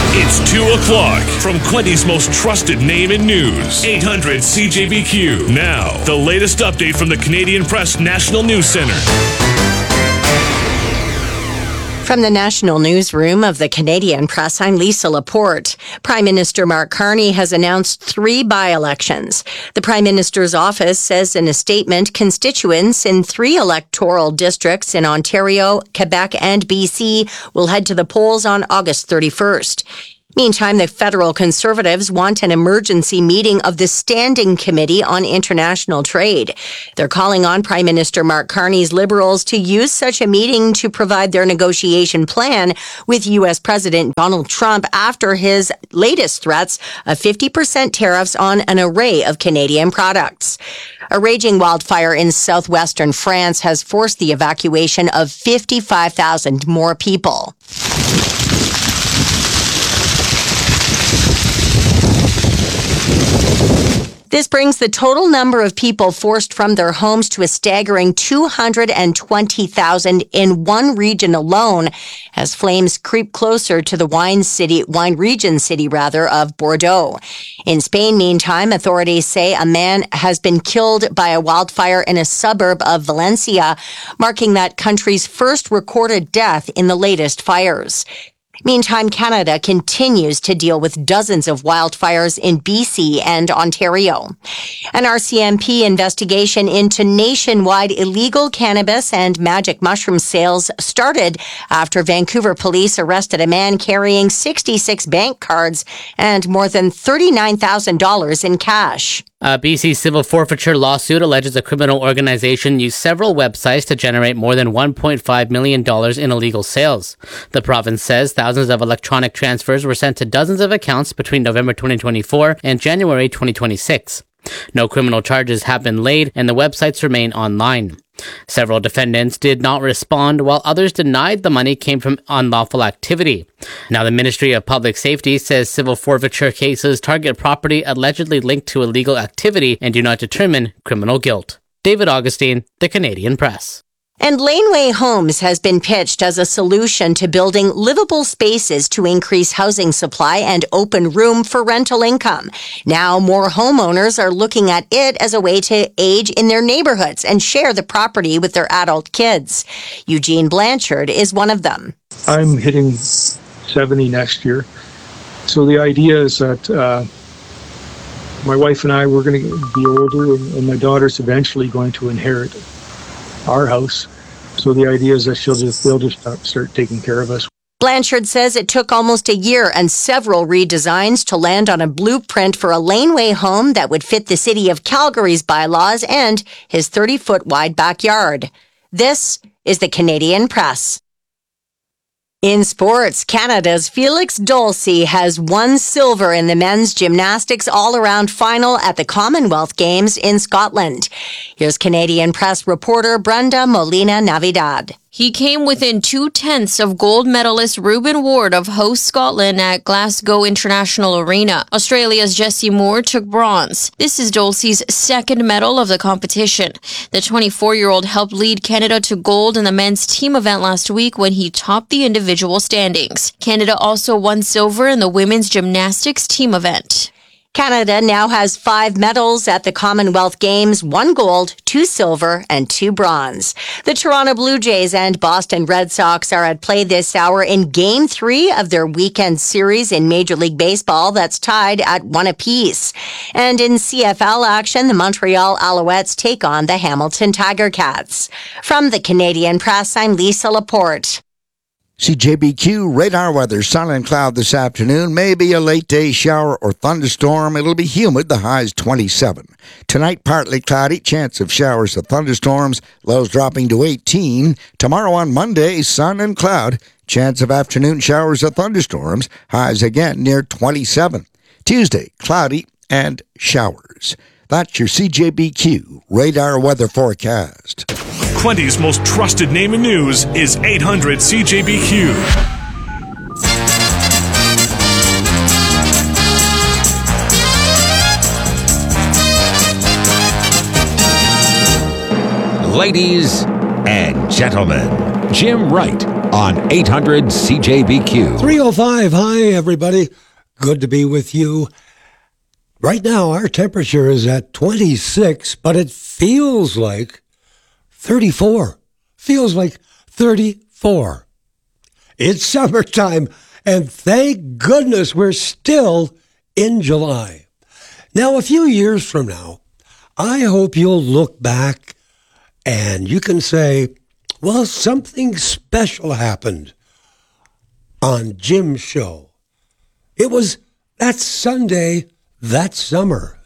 It's 2 o'clock from Quinty's most trusted name in news, 800 CJBQ. Now, the latest update from the Canadian Press National News Centre. From the National Newsroom of the Canadian Press, I'm Lisa Laporte. Prime Minister Mark Carney has announced 3 by-elections. The Prime Minister's office says in a statement, constituents in 3 electoral districts in Ontario, Quebec, and BC will head to the polls on August 31st. Meantime, the federal Conservatives want an emergency meeting of the Standing Committee on International Trade. They're calling on Prime Minister Mark Carney's Liberals to use such a meeting to provide their negotiation plan with U.S. President Donald Trump after his latest threats of 50% tariffs on an array of Canadian products. A raging wildfire in southwestern France has forced the evacuation of 55,000 more people. This brings the total number of people forced from their homes to a staggering 220,000 in one region alone as flames creep closer to the wine region city of Bordeaux. In Spain, meantime, authorities say a man has been killed by a wildfire in a suburb of Valencia, marking that country's first recorded death in the latest fires. Meantime, Canada continues to deal with dozens of wildfires in BC and Ontario. An RCMP investigation into nationwide illegal cannabis and magic mushroom sales started after Vancouver police arrested a man carrying 66 bank cards and more than $39,000 in cash. A BC civil forfeiture lawsuit alleges a criminal organization used several websites to generate more than $1.5 million in illegal sales. The province says thousands of electronic transfers were sent to dozens of accounts between November 2024 and January 2026. No criminal charges have been laid, and the websites remain online. Several defendants did not respond, while others denied the money came from unlawful activity. Now, the Ministry of Public Safety says civil forfeiture cases target property allegedly linked to illegal activity and do not determine criminal guilt. David Augustine, The Canadian Press. And Laneway Homes has been pitched as a solution to building livable spaces to increase housing supply and open room for rental income. Now, more homeowners are looking at it as a way to age in their neighborhoods and share the property with their adult kids. Eugene Blanchard is one of them. I'm hitting 70 next year. So the idea is that my wife and I, we're going to be older, and my daughter's eventually going to inherit our house. So the idea is that they'll just start taking care of us. Blanchard says it took almost a year and several redesigns to land on a blueprint for a laneway home that would fit the city of Calgary's bylaws and his 30-foot wide backyard. This is the Canadian Press. In sports, Canada's Felix Dulcie has won silver in the men's gymnastics all-around final at the Commonwealth Games in Scotland. Here's Canadian Press reporter Brenda Molina-Navidad. He came within 2/10 of gold medalist Reuben Ward of host Scotland at Glasgow International Arena. Australia's Jessie Moore took bronze. This is Dulcie's second medal of the competition. The 24-year-old helped lead Canada to gold in the men's team event last week when he topped the individual standings. Canada also won silver in the women's gymnastics team event. Canada now has 5 medals at the Commonwealth Games, 1 gold, 2 silver, and 2 bronze. The Toronto Blue Jays and Boston Red Sox are at play this hour in Game 3 of their weekend series in Major League Baseball that's tied at 1 apiece. And in CFL action, the Montreal Alouettes take on the Hamilton Tiger Cats. From the Canadian Press, I'm Lisa Laporte. CJBQ radar weather, sun and cloud this afternoon. Maybe a late day shower or thunderstorm. It'll be humid. The high's 27. Tonight, partly cloudy. Chance of showers or thunderstorms. Lows dropping to 18. Tomorrow on Monday, sun and cloud. Chance of afternoon showers or thunderstorms. Highs again near 27. Tuesday, cloudy and showers. That's your CJBQ radar weather forecast. Quinty's most trusted name in news is 800 CJBQ. Ladies and gentlemen, Jim Wright on 800 CJBQ. 3:05. Hi, everybody. Good to be with you. Right now, our temperature is at 26, but it feels like 34. Feels like 34. It's summertime, and thank goodness we're still in July. Now, a few years from now, I hope you'll look back and you can say, well, something special happened on Jim's show. It was that Sunday, that summer.